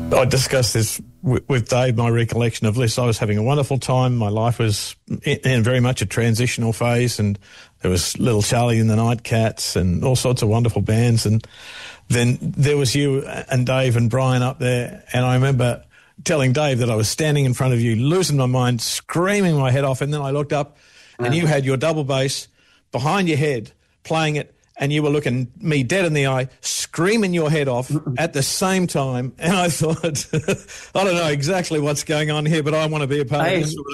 I discussed this with Dave, my recollection of this. I was having a wonderful time. My life was in very much a transitional phase, and there was Little Charlie and the Nightcats and all sorts of wonderful bands. And then there was you and Dave and Brian up there, and I remember telling Dave that I was standing in front of you, losing my mind, screaming my head off, and then I looked up and you had your double bass behind your head playing it, and you were looking me dead in the eye, screaming your head off at the same time. And I thought, I don't know exactly what's going on here, but I want to be a part of this.